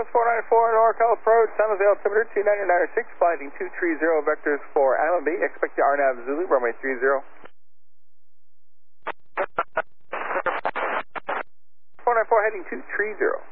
494 NorCal approach, San Jose altimeter 299.6, flighting 230 vectors for Island B. Expect the RNAV Zulu, runway 30. 494 heading 230.